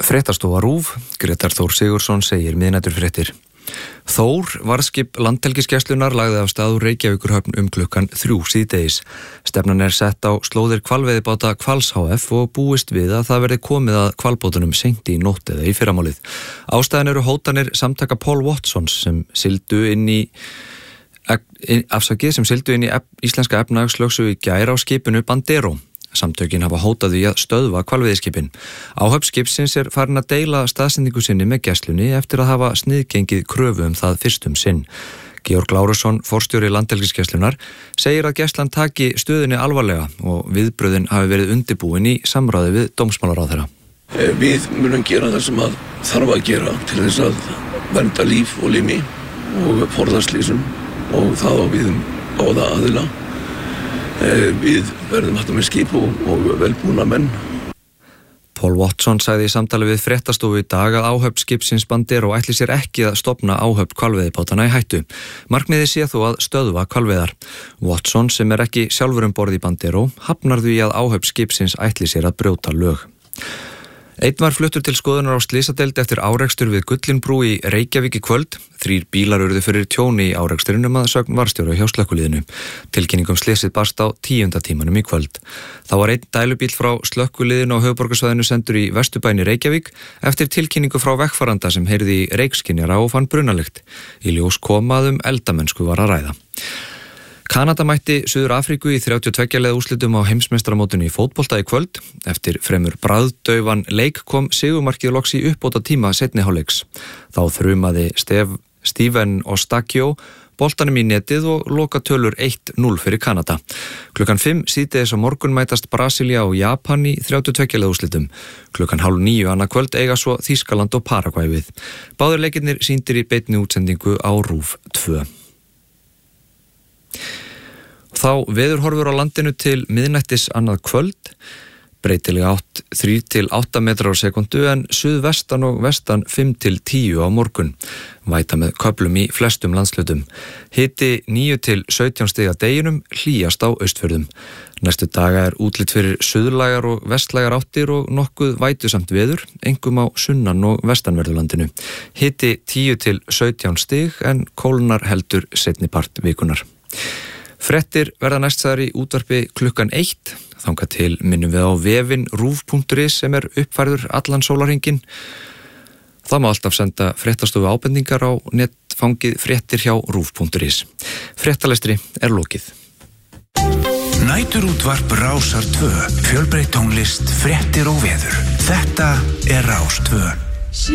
Fréttastofa RÚV, Grétar Þór Sigurðsson segir miðnæturfréttir. Þór, varðskip Landhelgisgæslunnar, lagði af stað úr Reykjavíkurhöfn klukkan 3 síðdegis. Stefnan sett á slóðir hvalveiðibáta Hvals HF og búist við að það verði komið að hvalbátunum seint í nótt eða í fyrramálið. Ástæðan eru hótanir samtaka Paul Watsons sem sigldu inn í íslenska efnahagslögsögu í gær á skipinu Bandero. Samtökin hafa hótað því að stöðva hvalveiðiskipin. Áhöfn skipsins farin að deila staðsendingu sinni með gæslunni eftir að hafa sniðgengið kröfu það fyrst sinn. Georg Lárusson, forstjóri Landhelgisgæslunnar, segir að gæslan taki stöðunni alvarlega og viðbröðin hafi verið undirbúin í samráði við dómsmálaráðherra. Við munum gera það sem að þarf að gera til þess að vernda líf og limi og forðast slysum og það á við báða aðila. Við verðum hægt með skip og velbúna menn. Paul Watson sagði í samtali við fréttastofu í dag að áhöfn skipsins Bandero ætli sér ekki að stofna áhöfn hvalveiðibátana í hættu. Markmiðið sé þó að stöðva hvalveiðar. Watson, sem ekki sjálfur borð í Bandero, hafnar því að áhöfn skipsins ætli sér að brjóta lög. Einn var fluttur til skoðunar á slysadeild eftir árekstur við Gullinbrú í Reykjavík í kvöld. 3 bílar urðu fyrir tjóni í árekstrinum að sögn varðstjóra hjá slökkviliðinu. Tilkynningum slysið barst á 10. tímanum í kvöld. Þá var einn dælubíl frá slökkviliðinu á höfuðborgarsvæðinu sendur í Vesturbæni Reykjavík eftir tilkynningu frá vegfaranda sem heyrði í reykskynjara og fann brunalykt. Í ljós kom að eldamennsku var að ræða. Kanada mætti Suður Afríku í 32 leið úrslitum á heimsmeistaramótinu í fótbolta í kvöld. Eftir fremur bragðdaufan leik kom sigurmarkið loks í uppbóta tíma seinni hálfleiks. Þá þrumaði Steven Ostakio boltanum í netið og loka tölur 1-0 fyrir Kanada. Klukkan 5 síðdegis á morgun mætast Brasilia og Japan í 32 leið úrslitum. Klukkan 8:30 annað kvöld eiga svo Þýskaland og Paragvæ við. Báðir leikirnir sýndir í beinni útsendingu á RÚV 2. Þá veðurhorfur á landinu til miðnættis annað kvöld, breytileg átt 3-8 metrar á sekundu en suðvestan og vestan 5-10 á morgun. Væta með köflum í flestum landshlutum. Hiti 9-17 stig að deginum, hlýjast á Austfjörðum. Næstu daga útlit fyrir suðlægar og vestlægar áttir og nokkuð vætusamt veður, einkum á sunnan- og vestanverðurlandinu. Hiti 10-17 stig en kólnar heldur seinni part vikunar. Fréttir verða næstsaðar í útvarpi klukkan 1. Þangað til minnum við á vefinn rúv.is sem uppfærður allan sólarhringinn. Það má alltaf senda fréttastofu ábendingar á netfangið fréttir hjá rúv.is. Fréttalestri lokið. Næturútvarp Rásar 2. Fjölbreytt tónlist, fréttir og veður. Þetta Rás 2.